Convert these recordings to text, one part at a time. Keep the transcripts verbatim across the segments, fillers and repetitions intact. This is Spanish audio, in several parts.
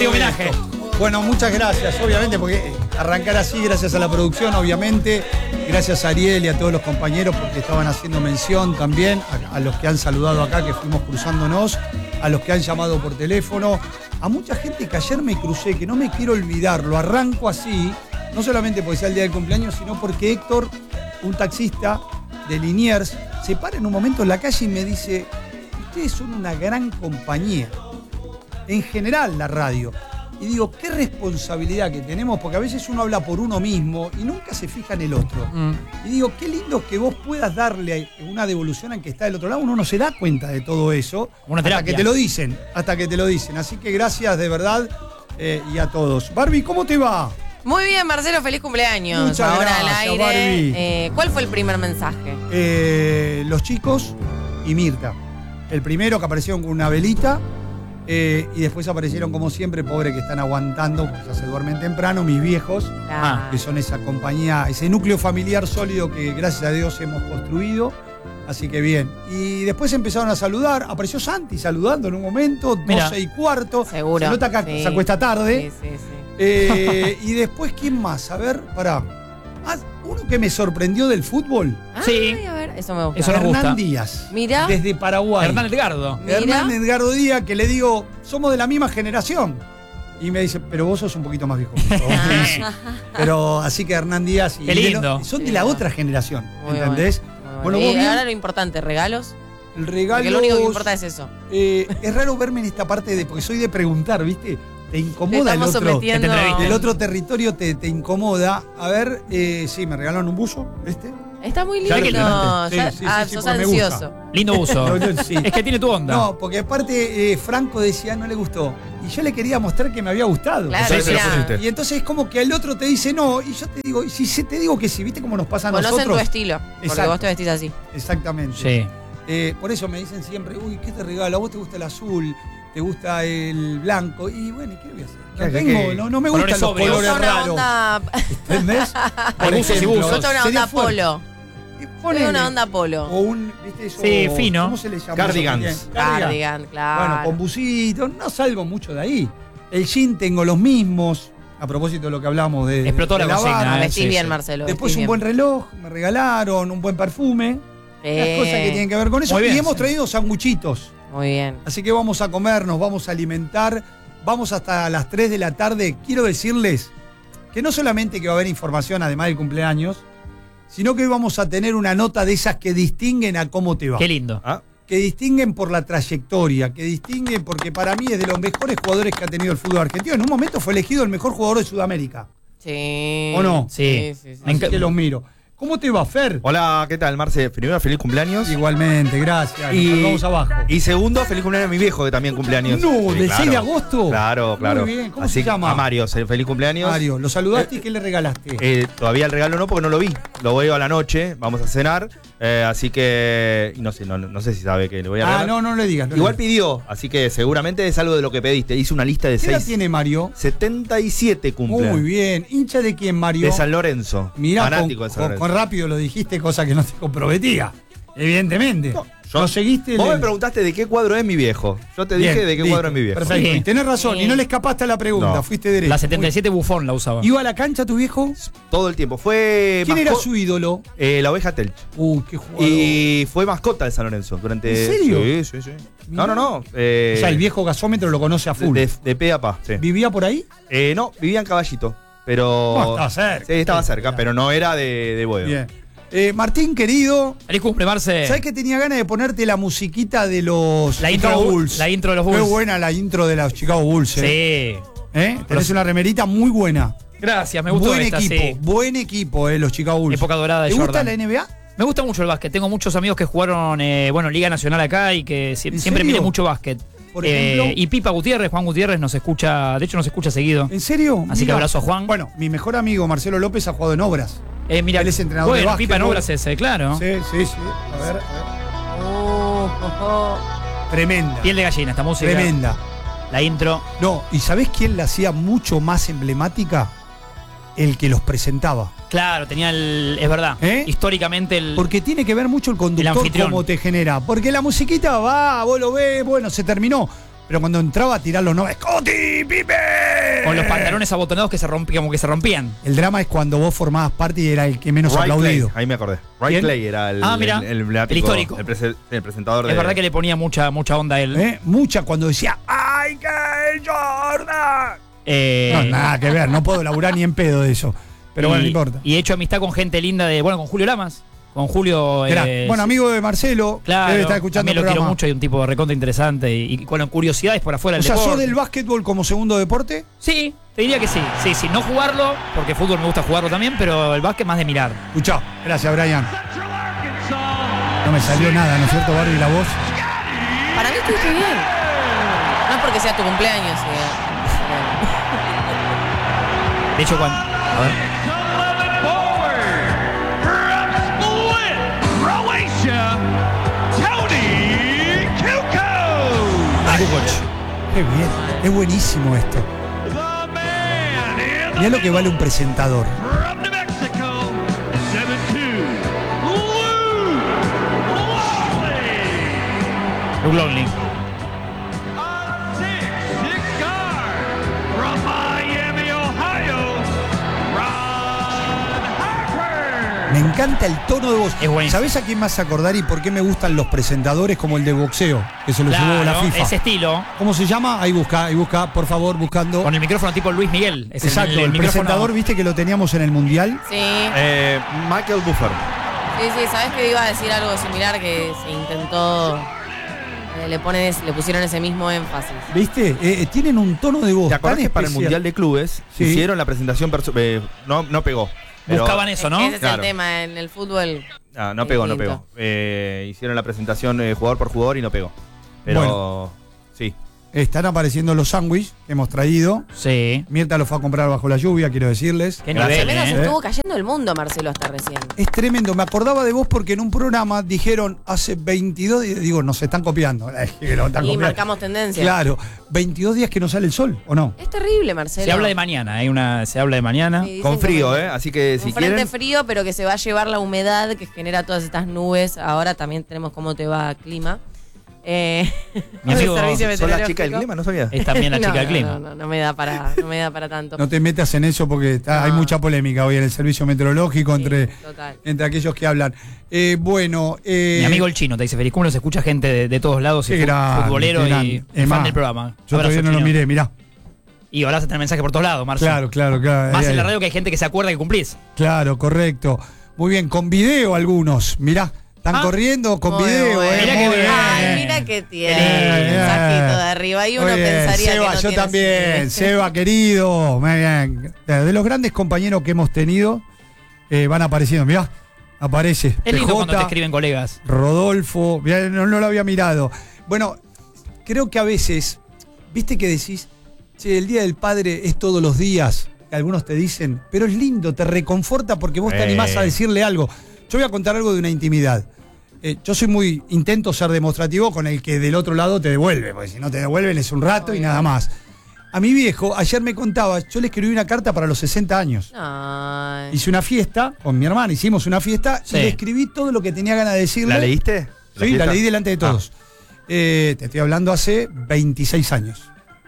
Sentido homenaje. Bueno, muchas gracias, obviamente, porque arrancar así, gracias a la producción, obviamente, gracias a Ariel y a todos los compañeros porque estaban haciendo mención también, a, a los que han saludado acá, que fuimos cruzándonos, a los que han llamado por teléfono, a mucha gente que ayer me crucé, que no me quiero olvidar, lo arranco así, no solamente porque sea el día del cumpleaños, sino porque Héctor, un taxista de Liniers, se para en un momento en la calle y me dice, ustedes son una gran compañía, en general la radio. Y digo, qué responsabilidad que tenemos, porque a veces uno habla por uno mismo y nunca se fija en el otro. Mm. Y digo, qué lindo que vos puedas darle una devolución al que está del otro lado. Uno no se da cuenta de todo eso una hasta que te lo dicen, hasta que te lo dicen. Así que gracias de verdad eh, y a todos. Barbie, ¿cómo te va? Muy bien, Marcelo, feliz cumpleaños. Muchas Ahora gracias, al aire. Barbie. Eh, ¿Cuál fue el primer mensaje? Eh, los chicos y Mirta. El primero que aparecieron con una velita. Eh, y después aparecieron, como siempre, pobres que están aguantando, porque ya se duermen temprano, mis viejos, Ah. que son esa compañía, ese núcleo familiar sólido que gracias a Dios hemos construido. Así que bien. Y después empezaron a saludar. Apareció Santi saludando en un momento, Mirá. doce y cuarto. Seguro. Se nota que Sí. se acuesta tarde. Sí, sí, sí. Eh, y después, ¿quién más? A ver, pará. Ah, uno que me sorprendió del fútbol. Sí. Ay, a ver, eso me gusta. Eso nos Hernán gusta. Díaz. Mirá. Desde Paraguay. Hernán Edgardo. Mira. Hernán Edgardo Díaz, que le digo, somos de la misma generación. Y me dice, pero vos sos un poquito más viejo. Sí. Pero así que Hernán Díaz y Qué lindo. de lo- son Qué de la lindo. otra generación, Muy ¿entendés? Muy Bueno, bueno. vos Y bien, ahora lo importante, ¿regalos? el regalo. Porque lo único que importa es eso. eh, es raro verme en esta parte de, porque soy de preguntar, ¿viste? Te Te incomoda el estamos otro. sometiendo. Te entrevisté. El otro territorio te, te incomoda. A ver, eh, sí, me regalaron un buzo, ¿viste? Está muy Ya lindo. lo Ya- sí, sí, ah, sí, sí, sos porque me gusta. ansioso. Lindo uso. No, no, sí. Es que tiene tu onda. No, porque aparte eh, Franco decía no le gustó. Y yo le quería mostrar que me había gustado. Claro, Sí, sí, mirá. lo pusiste. Y entonces es como que el otro te dice no, y yo te digo, y si se te digo que sí, ¿viste cómo nos pasa a Conocen nosotros? tu estilo. Porque Exacto. vos te vestís así. Exactamente. Sí. Eh, por eso me dicen siempre, uy, ¿qué te regalo? ¿A vos te gusta el azul? ¿Te gusta el blanco? Y bueno, ¿qué voy a hacer? No, ¿Qué, qué, tengo, qué? no, no me Colores gustan los sobrios. Me colores gusta una raros. onda, ¿Entendés? Por buzos y ejemplo, buzos. me gusta una sería onda fuerte. polo. Y Tengo ponele, una onda polo. O un, ¿viste eso? Sí, fino. ¿Cómo se le llama? Cardigans. eso que tiene? Cardigan, claro. Bueno, con busito, no salgo mucho de ahí. El jean tengo los mismos, a propósito de lo que hablamos de, Explotó de la cocina, barra. eh. Vestís sí, bien, sí. Marcelo. Después vestís un bien. buen reloj, me regalaron, un buen perfume, Eh, las cosas que tienen que ver con eso. Muy bien, y hemos sí. traído sanguchitos. Muy bien. Así que vamos a comer, nos vamos a alimentar. Vamos hasta las tres de la tarde. Quiero decirles que no solamente que va a haber información además del cumpleaños, sino que hoy vamos a tener una nota de esas que distinguen a cómo te va. Qué lindo. Ah, Que distinguen por la trayectoria, que distinguen porque para mí es de los mejores jugadores que ha tenido el fútbol argentino. En un momento fue elegido el mejor jugador de Sudamérica. Sí. ¿O no? Sí. sí, sí. Me Así enca- que los miro. ¿Cómo te va, Fer? hola, ¿qué tal, Marce? Primero, feliz cumpleaños. Igualmente, gracias. Y, Nos vamos abajo. y segundo, feliz cumpleaños a mi viejo, que también cumpleaños. No, Sí, ¿del claro. seis de agosto? Claro, claro. Muy bien, ¿cómo Así se que llama? A Mario, se- feliz cumpleaños. Mario, ¿lo saludaste y qué le regalaste? Eh, todavía el regalo no, porque no lo vi. Lo veo a la noche, vamos a cenar. eh, así que. y no sé, no, no sé si sabe que le voy a ah, regalar. no, no le digas. no le Igual digas. pidió, así que seguramente es algo de lo que pediste. Hice una lista de ¿Qué edad seis. tiene Mario? setenta y siete cumple. Muy bien. ¿Hincha de quién, Mario? De San Lorenzo. Mirá, con, fanático de San con- Lorenzo. con rápido lo dijiste, cosa que no te comprometía. Evidentemente. No, yo- ¿Lo seguiste? Vos le- me preguntaste de qué cuadro es mi viejo. Yo te dije Bien, de qué listo. cuadro es mi viejo. Perfecto. Sí. Y tenés razón. Sí. Y no le escapaste a la pregunta. No. Fuiste derecho. La setenta y siete Bufón la usaba. Muy- ¿Iba a la cancha tu viejo? Todo el tiempo. Fue. ¿Quién era masco- su ídolo? Eh, la oveja Telch. Uy, qué jugador. Y fue mascota de San Lorenzo durante. ¿En serio? Sí, sí, sí. Mirá. No, no, no. eh, O sea, el viejo gasómetro lo conoce a full. De, de pe a pa, sí. ¿Vivía por ahí? Eh, no, vivía en Caballito. Pero. Oh, estaba cerca. Sí, estaba Sí, cerca, claro. pero no era de, de Boedo. Bien. Eh, Martín, querido, Feliz cumple, Marce. ¿sabes que tenía ganas de ponerte la musiquita de los La Chicago intro, Bulls? la intro de los Qué Bulls. buena la intro de los Chicago Bulls. ¿eh? Sí. ¿Eh? Tenés Los- una remerita muy buena. Gracias, me gustó Buen esta, equipo, sí. buen equipo, eh, los Chicago Bulls. Época dorada de ¿Te gusta Jordan. la N B A? Me gusta mucho el básquet. Tengo muchos amigos que jugaron, eh, bueno, Liga Nacional acá y que sie- ¿En siempre serio? miré mucho básquet. Por Eh, ejemplo. y Pipa Gutiérrez, Juan Gutiérrez nos escucha, de hecho nos escucha seguido. ¿En serio? Así que Mira. abrazo a Juan. Bueno, mi mejor amigo Marcelo López ha jugado en Obras. Eh, mira, él es entrenador bueno, de básquet, Pipa en ¿no? obras ese, claro. Sí, sí, sí. A ver, a ver. Oh, oh, oh. Tremenda. Piel de gallina, esta música. Tremenda. La intro. No, ¿y sabés quién la hacía mucho más emblemática? El que los presentaba. Claro, tenía el. Es verdad. ¿Eh? Históricamente el. Porque tiene que ver mucho el El conductor anfitrión. cómo te genera. Porque la musiquita va, vos lo ves, bueno, se terminó. Pero cuando entraba a tirar los nombres, ¡Coti, Pipe! Con los pantalones abotonados que se rompían, como que se rompían. El drama es cuando vos formabas parte y era el que menos Ray aplaudido. Clay, ahí me acordé. Ray ¿Quién? Clay era el, Ah, mira, el, el, emblemático, el histórico. El, prese- el presentador de. Es verdad que le ponía mucha, mucha onda a él. ¿Eh? Mucha cuando decía, ¡ay, que Jordan! Eh, No, nada que ver, no puedo laburar ni en pedo de eso. Pero bueno, no y- importa. Y he hecho amistad con gente linda de. Bueno, con Julio Lamas. Con Julio. Era, eh, bueno, amigo de Marcelo, Claro, debe estar escuchando también el lo quiero programa. mucho y un tipo recontra interesante y, y con curiosidades por afuera O del sea, ¿sos deporte. del básquetbol como segundo deporte? Sí, te diría que sí. Sí, sí, no jugarlo, porque fútbol me gusta jugarlo también, pero el básquet más de mirar. Escuchá, gracias, Brian. No me salió nada, ¿no es cierto, Barbie, la voz? Para mí estuviste bien. No es porque sea tu cumpleaños. eh. De hecho, cuando. A ver. Qué bien, es buenísimo esto. Mirá lo que vale un presentador. Luke Longley. Me encanta el tono de voz. Es buenísimo. ¿Sabés a quién más acordar y por qué me gustan los presentadores como el de boxeo? Que se lo llevó la Claro, FIFA. ese estilo, ¿Cómo se llama? Ahí busca, ahí busca, por favor, buscando. con el micrófono tipo Luis Miguel. Es Exacto, el, micrófono- presentador, viste que lo teníamos en el Mundial. Sí, Eh, Michael Buffer. sí, sí. ¿Sabes que iba a decir algo similar que se intentó? eh, le, ponen, es- le pusieron ese mismo énfasis. ¿Viste? Eh, eh, tienen un tono de voz. ¿Te acordás tan que para el especial. Mundial de Clubes Sí. hicieron la presentación? perso- eh, no, no pegó. Pero- Buscaban eso, ¿no? Ese es Claro. el tema en el fútbol. Ah, no pegó, no Distinto. pegó. Eh, hicieron la presentación eh, jugador por jugador y no pegó. Pero Bueno. sí. Están apareciendo los sándwiches que hemos traído. Sí. Mirta los fue a comprar bajo la lluvia, quiero decirles. Qué Más o nivel, menos ¿eh? estuvo cayendo el mundo, Marcelo, hasta recién. Es tremendo, me acordaba de vos porque en un programa dijeron hace veintidós días, digo, nos están copiando. Es que nos están Y copiando. marcamos tendencia. Claro, veintidós días que no sale el sol, ¿o no? Es terrible, Marcelo. Se habla de mañana, hay una, se habla de mañana. Sí, dicen Con frío, que- ¿eh? Así que Un si frente quieren. frío, pero que se va a llevar la humedad que genera todas estas nubes. Ahora también tenemos cómo te va clima. Eh, Mi el amigo- servicio ¿Son la chica del meteorológico. clima? ¿No sabía? Es también la No, chica del no, clima. No, no, no me da para, no me da para tanto. No te metas en eso porque está- hay No. mucha polémica hoy en el servicio meteorológico Sí, entre, total. entre aquellos que hablan. Eh, bueno, eh, Mi amigo el chino te dice feliz cumple, se escucha gente de, de todos lados, y qué fu- grande, futbolero qué y grande. Es fan más, del programa. Yo Abrazo, todavía no lo Chino. miré, mirá. Y ahora vas a tener mensajes por todos lados, Marcio. Claro, claro, claro. Más Eh, en la radio que hay gente que se acuerda que cumplís. Claro, correcto. Muy bien, con video algunos. Mirá, están Ah, corriendo con Muy video. bueno. eh, Mirá muy qué bien. Ay, mira que tiene Bien, el bien. mensajito de arriba. Y uno Muy bien. pensaría Seba, que no yo tiene también. así. Seba, querido. Muy bien. De los grandes compañeros que hemos tenido, eh, van apareciendo. Mirá, aparece. Es lindo P J, cuando te escriben colegas. Rodolfo. Mirá, no, no lo había mirado. Bueno, creo que a veces, viste que decís, che, el Día del Padre es todos los días. Que algunos te dicen, pero es lindo, te reconforta porque vos te Eh. animás a decirle algo. Yo voy a contar algo de una intimidad. Eh, yo soy muy, intento ser demostrativo con el que del otro lado te devuelve, porque si no te devuelven es un rato y nada más. A mi viejo, ayer me contaba, yo le escribí una carta para los sesenta años. Ay. Hice una fiesta con mi hermana, hicimos una fiesta Sí. y le escribí todo lo que tenía ganas de decirle. ¿La leíste? Sí, la fiesta? leí delante de todos. Eh, te estoy hablando hace veintiséis años.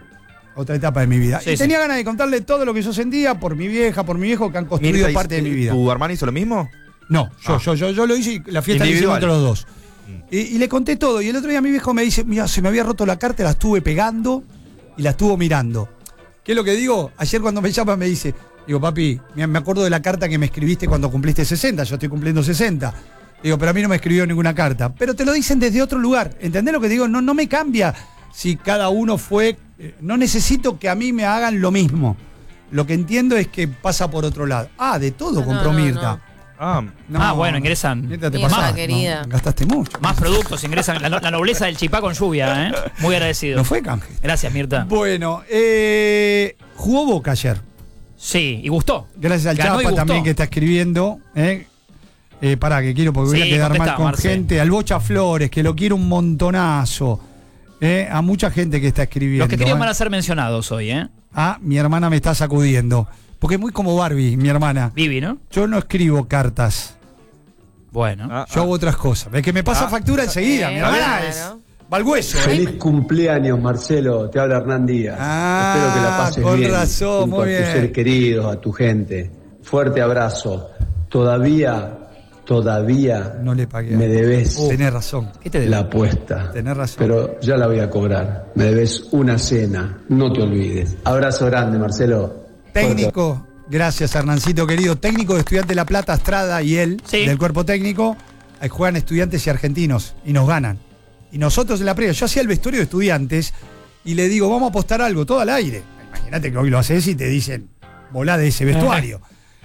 Otra etapa de mi vida. Sí, y sí. tenía ganas de contarle todo lo que yo sentía por mi vieja, por mi viejo, que han construido Mirta, parte de mi vida. ¿Tu hermana hizo lo mismo? No, yo, Ah. yo, yo, yo lo hice y la fiesta la hicimos Individual. entre los dos. Y, y le conté todo. Y el otro día mi viejo me dice, mira, se me había roto la carta, la estuve pegando y la estuvo mirando. ¿Qué es lo que digo? Ayer cuando me llama me dice, digo, papi, me me acuerdo de la carta que me escribiste cuando cumpliste sesenta, yo estoy cumpliendo sesenta. Digo, pero a mí no me escribió ninguna carta. Pero te lo dicen desde otro lugar. ¿Entendés lo que digo? No, no me cambia si cada uno fue... eh, No necesito que a mí me hagan lo mismo. Lo que entiendo es que pasa por otro lado. Ah, de todo No, compró no, no, Mirta. Ah, Ah, bueno, ingresan. Mirta, te Mirta, pasás, querida. no, gastaste mucho. Más productos ingresan. La, no- la nobleza del chipá con lluvia, ¿eh? Muy agradecido. No fue canje. Gracias, Mirta. Bueno, eh, jugó Boca ayer. Sí, y gustó. Gracias al Ganó y Chapa gustó. también que está escribiendo. Eh. Eh, pará, que quiero porque voy Sí, a quedar contestá, mal con Marce. gente. Al Bocha Flores, que lo quiero un montonazo. Eh, a mucha gente que está escribiendo. Los que querían eh. van a ser mencionados hoy, ¿eh? Ah, mi hermana me está sacudiendo. Porque es muy como Barbie, mi hermana. Vivi, ¿no? Yo no escribo cartas. Bueno. ah, Yo ah. hago otras cosas. ¿Ves que me pasa Ah. factura enseguida? Sí, Mi hermana claro. es Va al hueso. Feliz cumpleaños, Marcelo. Te habla Hernán Díaz. Ah, Espero que la pases con bien. razón, junto muy a bien. tus seres queridos, a tu gente. Fuerte abrazo. Todavía, todavía No le pagué. me debes Uh, tenés razón. ¿Qué te debo? la apuesta. Tenés razón. Pero ya la voy a cobrar. Me debes una cena. No te olvides. Abrazo grande, Marcelo. Técnico, gracias Hernancito querido. Técnico de Estudiantes de La Plata, Estrada y él, Sí. del cuerpo técnico. Ahí juegan Estudiantes y Argentinos y nos ganan. Y nosotros en la previa, yo hacía el vestuario de Estudiantes y le digo, vamos a apostar algo, todo al aire. Imagínate que hoy lo haces y te dicen, volá de ese vestuario.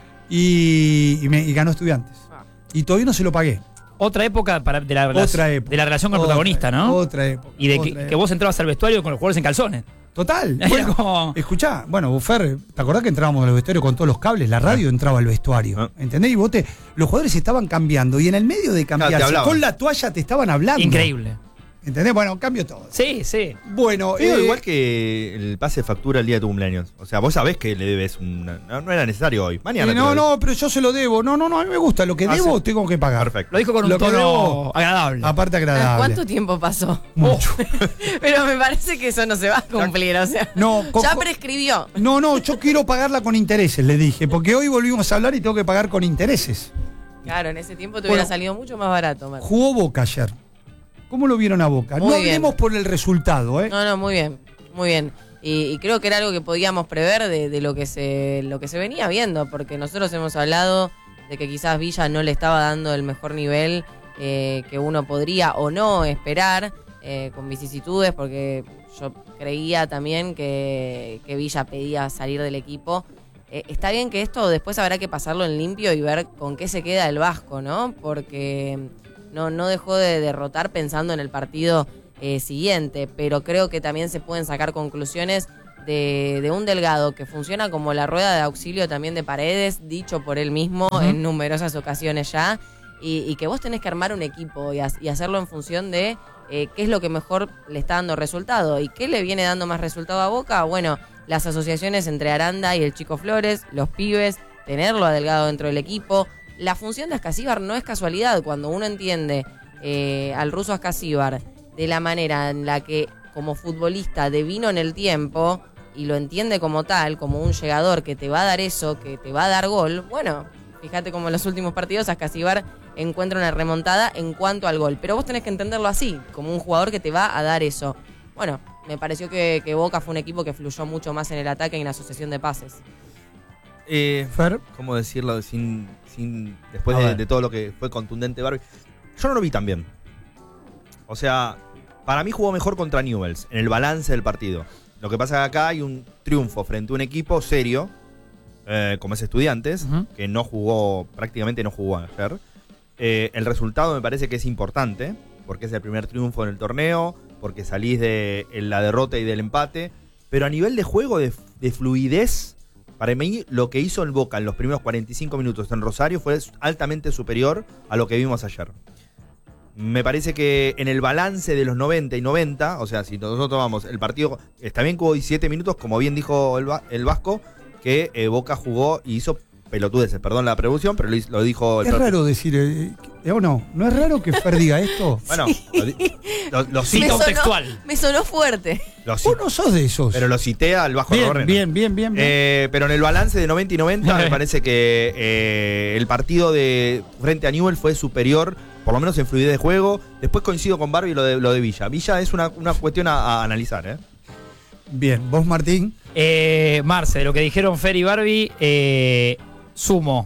Y, y, me, y ganó Estudiantes. Y todavía no se lo pagué. Otra época para, de, la, Otra época. de la relación con el Otra protagonista, ¿no? Otra época. Y de otra que, época. que vos entrabas al vestuario con los jugadores en calzones. Total. Era Bueno, como- escuchá, bueno, Bufer, ¿te acordás que entrábamos al vestuario con todos los cables? La radio entraba al vestuario. Ah. ¿Entendés? Y vos te, los jugadores estaban cambiando y en el medio de Claro, te cambiarse, hablaban. con la toalla te estaban hablando. Increíble. ¿Entendés? Bueno, cambio todo. Sí, sí. Bueno, Digo, eh, igual que el pase de factura el día de tu cumpleaños. O sea, vos sabés que le debes una. No, no era necesario hoy. Mañana. eh, te no, lo doy. no, pero yo se lo debo. No, no, no, a mí me gusta. Lo que Ah, debo sí. tengo que pagar. Perfecto. Lo dijo con un Lo que tono debo- agradable. Aparte agradable. ¿Cuánto tiempo pasó? Mucho. Pero me parece que eso no se va a cumplir, o sea. No, co- ya co- prescribió. No, no, yo quiero pagarla con intereses, le dije, porque hoy volvimos a hablar y tengo que pagar con intereses. Claro, en ese tiempo te hubiera Bueno. salido mucho más barato, Marco. Jugó Boca ayer. ¿Cómo lo vieron a Boca? Muy no bien. hablemos por el resultado, ¿eh? No, no, muy bien, muy bien. Y, y creo que era algo que podíamos prever de, de lo que se lo que se venía viendo, porque nosotros hemos hablado de que quizás Villa no le estaba dando el mejor nivel eh, que uno podría o no esperar, eh, con vicisitudes, porque yo creía también que, que Villa pedía salir del equipo. Eh, está bien que esto después habrá que pasarlo en limpio y ver con qué se queda el Vasco, ¿no? Porque no, no dejó de derrotar pensando en el partido eh, siguiente, pero creo que también se pueden sacar conclusiones de, de un Delgado que funciona como la rueda de auxilio también de Paredes, dicho por él mismo Ujú. en numerosas ocasiones ya, y, y que vos tenés que armar un equipo y, ha- y hacerlo en función de eh, qué es lo que mejor le está dando resultado y qué le viene dando más resultado a Boca. Bueno, las asociaciones entre Aranda y el Chico Flores, los pibes, tenerlo a Delgado dentro del equipo. La función de Ascasíbar no es casualidad. Cuando uno entiende eh, al ruso Ascasíbar de la manera en la que como futbolista devino en el tiempo y lo entiende como tal, como un llegador que te va a dar eso, que te va a dar gol, bueno, fíjate como en los últimos partidos Ascasíbar encuentra una remontada en cuanto al gol. Pero vos tenés que entenderlo así, como un jugador que te va a dar eso. Bueno, me pareció que, que Boca fue un equipo que fluyó mucho más en el ataque y en la asociación de pases. Eh, Fer, ¿Cómo decirlo sin. sin después A de, ver. de todo lo que fue contundente Barbie? Yo no lo vi tan bien. O sea, para mí jugó mejor contra Newell's en el balance del partido. Lo que pasa es que acá hay un triunfo frente a un equipo serio, eh, como es Estudiantes, Ujú. que no jugó, prácticamente no jugó ayer. Eh, el resultado me parece que es importante, porque es el primer triunfo en el torneo, porque salís de en la derrota y del empate. Pero a nivel de juego, de, de fluidez, para mí lo que hizo el Boca en los primeros cuarenta y cinco minutos en Rosario fue altamente superior a lo que vimos ayer. Me parece que en el balance de los noventa y noventa, o sea, si nosotros tomamos el partido, está bien que hubo diecisiete minutos, como bien dijo el, Va- el Vasco, que eh, Boca jugó y hizo pelotudeces, perdón la prevención, pero lo, hizo- lo dijo el es propio- raro decir, eh, eh, ¿o no? ¿No es raro que Fer diga esto? Bueno, lo, di- lo- lo Sí, cito, un textual. Me sonó fuerte. lo Vos cito, no sos de esos. pero lo cité al Vasco bien, Rorrena. bien, bien, bien, bien. Eh, pero en el balance de noventa y noventa me parece que eh, el partido de frente a Newell fue superior, por lo menos en fluidez de juego. Después coincido con Barbie lo de, lo de Villa. Villa es una, una cuestión a, a analizar, ¿eh? Bien, vos Martín. Eh, Marce, de lo que dijeron Fer y Barbie, eh, sumo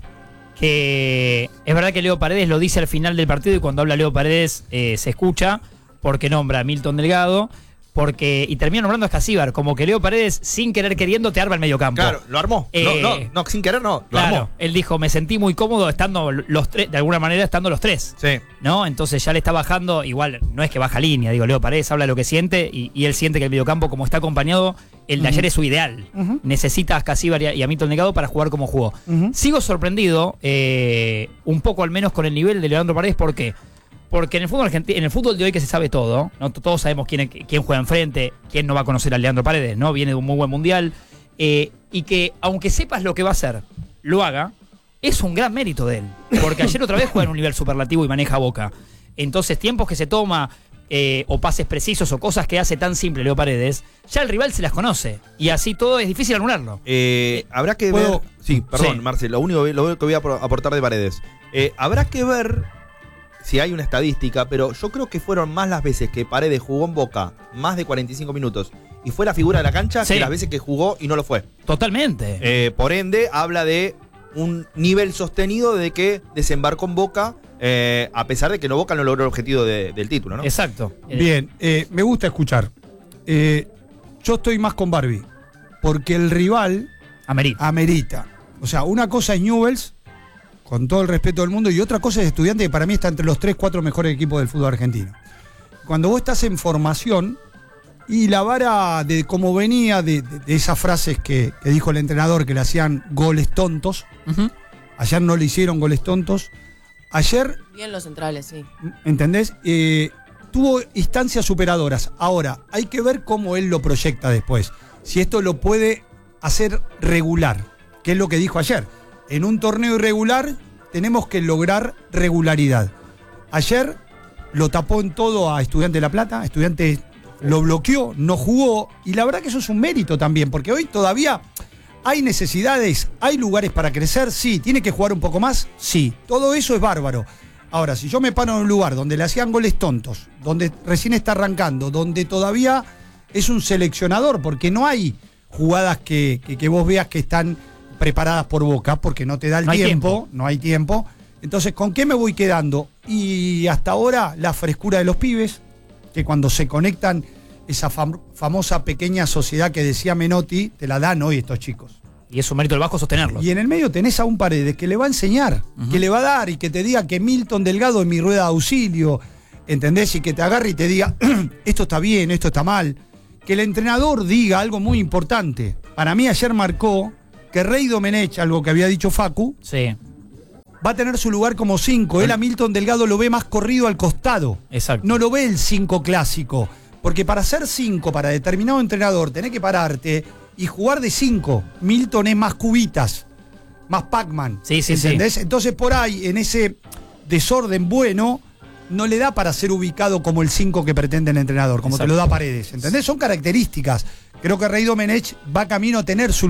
que es verdad que Leo Paredes lo dice al final del partido y cuando habla Leo Paredes eh, se escucha porque nombra a Milton Delgado porque y termina nombrando a Ascasíbar, como que Leo Paredes sin querer queriendo te arma el mediocampo. Claro, lo armó. Eh, no, no, no, sin querer no, lo Claro, armó. él dijo, me sentí muy cómodo estando los tres, de alguna manera estando los tres. Sí. ¿No? Entonces ya le está bajando, igual no es que baja línea, digo, Leo Paredes habla lo que siente y, y él siente que el mediocampo, como está acompañado, el de Ujú. ayer es su ideal. Ujú. Necesita a Ascasíbar y a, y a Milton Delgado para jugar como jugó. Ujú. Sigo sorprendido, eh, un poco al menos con el nivel de Leandro Paredes, ¿por qué? Porque en el fútbol argentino, en el fútbol de hoy que se sabe todo, ¿no? Todos sabemos quién, quién juega enfrente, quién no va a conocer a Leandro Paredes, ¿no? Viene de un muy buen mundial. eh, y que aunque sepas lo que va a hacer, lo haga, es un gran mérito de él. Porque ayer otra vez juega en un nivel superlativo y maneja Boca. Entonces, tiempos que se toma eh, o pases precisos o cosas que hace tan simple Leo Paredes, ya el rival se las conoce. Y así todo es difícil anularlo. Eh, habrá que ¿puedo? ver. Sí, perdón, Sí. Marcel, lo único lo que voy a aportar de Paredes. Eh, habrá que ver si hay una estadística, pero yo creo que fueron más las veces que Paredes jugó en Boca, más de cuarenta y cinco minutos, y fue la figura de la cancha, Sí. que las veces que jugó y no lo fue. Totalmente. Eh, por ende, habla de un nivel sostenido de que desembarcó en Boca, eh, a pesar de que no Boca no logró el objetivo de- del título, ¿no? Exacto. Bien, eh, me gusta escuchar. Eh, yo estoy más con Barbie, porque el rival Amerita. amerita. O sea, una cosa es Newell's, con todo el respeto del mundo, y otra cosa es Estudiantes, que para mí está entre los tres, cuatro mejores equipos del fútbol argentino. Cuando vos estás en formación, y la vara de cómo venía, de, de- de esas frases que, que dijo el entrenador, que le hacían goles tontos, Ujú. ayer no le hicieron goles tontos, ayer, Bien los centrales, sí. ¿entendés? Eh, tuvo instancias superadoras. Ahora, hay que ver cómo él lo proyecta después. Si esto lo puede hacer regular, que es lo que dijo ayer. En un torneo irregular tenemos que lograr regularidad. Ayer lo tapó en todo a Estudiante de La Plata, Estudiante lo bloqueó, no jugó, y la verdad que eso es un mérito también, porque hoy todavía hay necesidades, hay lugares para crecer, sí, tiene que jugar un poco más, sí, todo eso es bárbaro. Ahora, si yo me paro en un lugar donde le hacían goles tontos, donde recién está arrancando, donde todavía es un seleccionador, porque no hay jugadas que, que, que vos veas que están preparadas por Boca, porque no te da el No hay tiempo, tiempo. no hay tiempo. Entonces, ¿con qué me voy quedando? Y hasta ahora la frescura de los pibes, que cuando se conectan, esa fam- famosa pequeña sociedad que decía Menotti, te la dan hoy estos chicos. Y es un mérito del Vasco sostenerlo. Y en el medio tenés a un Paredes que le va a enseñar, Ujú. que le va a dar y que te diga que Milton Delgado es mi rueda de auxilio, ¿entendés? Y que te agarre y te diga, esto está bien, esto está mal. Que el entrenador diga algo muy importante. Para mí ayer marcó que Rey Domenech, algo que había dicho Facu, Sí, va a tener su lugar como cinco. Él a Milton Delgado lo ve más corrido al costado. exacto. No lo ve el cinco clásico. Porque para ser cinco, para determinado entrenador, tenés que pararte y jugar de cinco. Milton es más cubitas, más Pac-Man. Sí, sí, ¿entendés? Entonces por ahí, en ese desorden bueno, no le da para ser ubicado como el cinco que pretende el entrenador, como Exacto. te lo da Paredes. ¿Entendés? Son características. Creo que Rey Domenech va camino a tener su